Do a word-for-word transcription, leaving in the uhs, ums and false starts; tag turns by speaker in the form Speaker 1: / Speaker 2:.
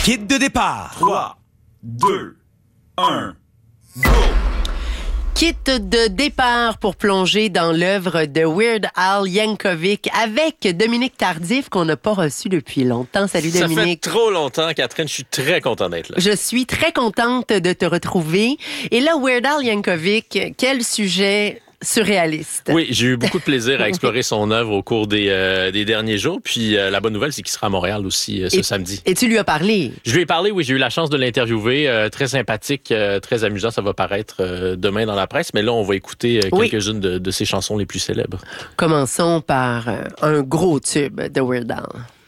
Speaker 1: Kit de départ.
Speaker 2: trois, deux, un, go!
Speaker 3: Kit de départ pour plonger dans l'œuvre de Weird Al Yankovic avec Dominique Tardif qu'on n'a pas reçu depuis longtemps. Salut Dominique.
Speaker 4: Ça fait trop longtemps, Catherine. Je suis très content d'être là.
Speaker 3: Je suis très contente de te retrouver. Et là, Weird Al Yankovic, quel sujet surréaliste.
Speaker 4: Oui, j'ai eu beaucoup de plaisir à explorer son œuvre au cours des, euh, des derniers jours. Puis euh, la bonne nouvelle, c'est qu'il sera à Montréal aussi euh, ce
Speaker 3: et,
Speaker 4: samedi.
Speaker 3: Et tu lui as parlé?
Speaker 4: Je lui ai parlé, oui. J'ai eu la chance de l'interviewer. Euh, très sympathique, euh, très amusant. Ça va paraître euh, demain dans la presse. Mais là, on va écouter euh,
Speaker 3: oui.
Speaker 4: quelques-unes de, de ses chansons les plus célèbres.
Speaker 3: Commençons par euh, un gros tube de Weird Al.